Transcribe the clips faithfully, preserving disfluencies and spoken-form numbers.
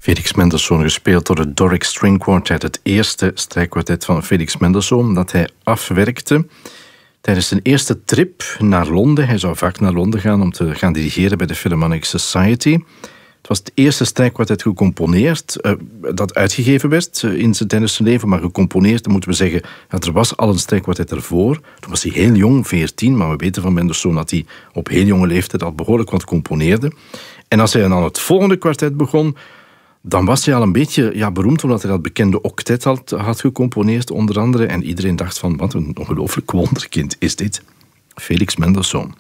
Felix Mendelssohn, gespeeld door het Doric String Quartet. Het eerste strijkkwartet van Felix Mendelssohn dat hij afwerkte tijdens zijn eerste trip naar Londen. Hij zou vaak naar Londen gaan om te gaan dirigeren bij de Philharmonic Society. Het was het eerste strijkkwartet gecomponeerd, uh, dat uitgegeven werd uh, in zijn, tijdens zijn leven. Maar gecomponeerd, dan moeten we zeggen, dat er was al een strijkkwartet ervoor. Toen was hij heel jong, veertien, maar we weten van Mendelssohn dat hij op heel jonge leeftijd al behoorlijk wat componeerde. En als hij dan aan het volgende kwartet begon, dan was hij al een beetje ja, beroemd, omdat hij dat bekende octet had, had gecomponeerd, onder andere. En iedereen dacht van, wat een ongelooflijk wonderkind is dit. Felix Mendelssohn.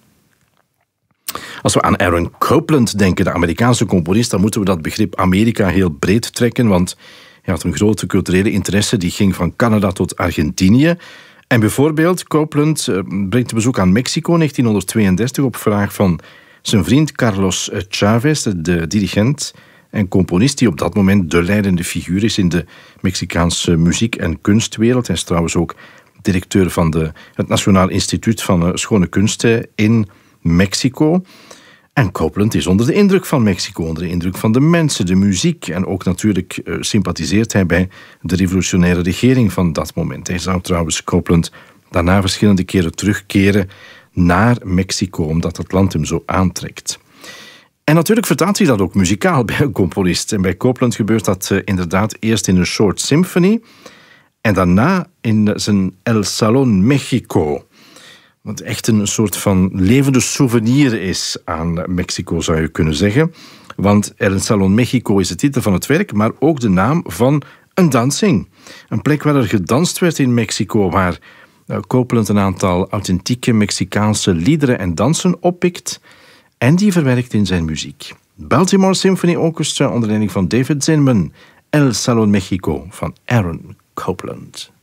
Als we aan Aaron Copland denken, de Amerikaanse componist, dan moeten we dat begrip Amerika heel breed trekken, want hij had een grote culturele interesse, die ging van Canada tot Argentinië. En bijvoorbeeld, Copland uh, brengt een bezoek aan Mexico negentien tweeëndertig op vraag van zijn vriend Carlos Chavez, de dirigent en componist die op dat moment de leidende figuur is in de Mexicaanse muziek- en kunstwereld. Hij is trouwens ook directeur van de, het Nationaal Instituut van uh, Schone Kunsten in Mexico. En Copland is onder de indruk van Mexico, onder de indruk van de mensen, de muziek. En ook natuurlijk uh, sympathiseert hij bij de revolutionaire regering van dat moment. Hij zou trouwens Copland daarna verschillende keren terugkeren naar Mexico, omdat het land hem zo aantrekt. En natuurlijk vertaalt hij dat ook muzikaal bij een componist. En bij Copland gebeurt dat uh, inderdaad eerst in een short symphony en daarna in zijn El Salón México. Wat echt een soort van levende souvenir is aan Mexico, zou je kunnen zeggen. Want El Salón México is de titel van het werk, maar ook de naam van een dansing. Een plek waar er gedanst werd in Mexico, waar uh, Copland een aantal authentieke Mexicaanse liederen en dansen oppikt en die verwerkt in zijn muziek. Baltimore Symphony Orchestra onder leiding van David Zinman, El Salón México van Aaron Copland.